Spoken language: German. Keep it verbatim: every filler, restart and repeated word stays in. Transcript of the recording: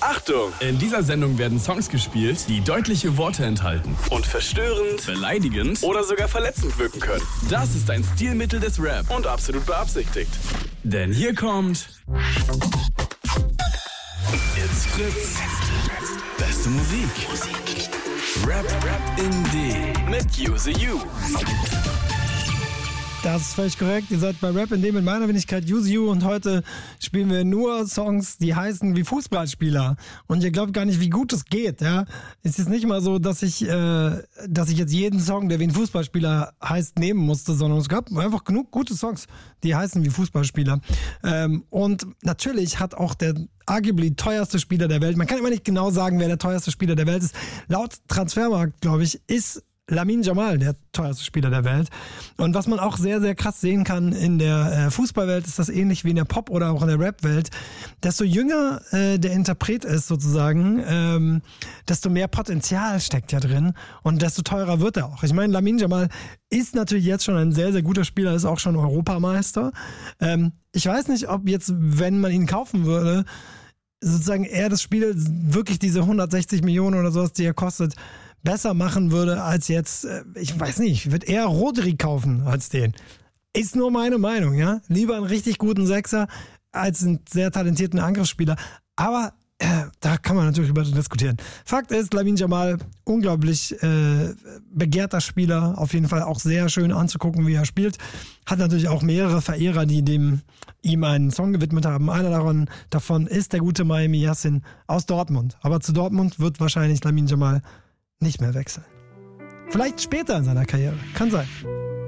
Achtung! In dieser Sendung werden Songs gespielt, die deutliche Worte enthalten und verstörend, beleidigend oder sogar verletzend wirken können. Das ist ein Stilmittel des Rap und absolut beabsichtigt. Denn hier kommt... It's Fritz. Beste Musik. Rap, Rap in D mit Use You. Das ist völlig korrekt. Ihr seid bei Rap in D mit meiner Wenigkeit Use You und heute spielen wir nur Songs, die heißen wie Fußballspieler. Und ihr glaubt gar nicht, wie gut es geht. Ja, es ist nicht mal so, dass ich, äh, dass ich jetzt jeden Song, der wie ein Fußballspieler heißt, nehmen musste, sondern es gab einfach genug gute Songs, die heißen wie Fußballspieler. Ähm, und natürlich hat auch der arguably teuerste Spieler der Welt, man kann immer nicht genau sagen, wer der teuerste Spieler der Welt ist. Laut Transfermarkt, glaube ich, ist Lamine Yamal, der teuerste Spieler der Welt. Und was man auch sehr, sehr krass sehen kann in der äh, Fußballwelt, ist das ähnlich wie in der Pop- oder auch in der Rap-Welt. Desto jünger äh, der Interpret ist sozusagen, ähm, desto mehr Potenzial steckt ja drin und desto teurer wird er auch. Ich meine, Lamine Yamal ist natürlich jetzt schon ein sehr, sehr guter Spieler, ist auch schon Europameister. Ähm, ich weiß nicht, ob jetzt, wenn man ihn kaufen würde, sozusagen er das Spiel wirklich diese hundertsechzig Millionen oder sowas, die er kostet, besser machen würde als jetzt, ich weiß nicht, ich würde eher Rodri kaufen als den. Ist nur meine Meinung, ja. Lieber einen richtig guten Sechser als einen sehr talentierten Angriffsspieler. Aber äh, da kann man natürlich über diskutieren. Fakt ist, Lamine Yamal, unglaublich äh, begehrter Spieler, auf jeden Fall auch sehr schön anzugucken, wie er spielt. Hat natürlich auch mehrere Verehrer, die dem ihm einen Song gewidmet haben. Einer davon, davon ist der gute Miami Yassin aus Dortmund. Aber zu Dortmund wird wahrscheinlich Lamine Yamal nicht mehr wechseln. Vielleicht später in seiner Karriere. Kann sein.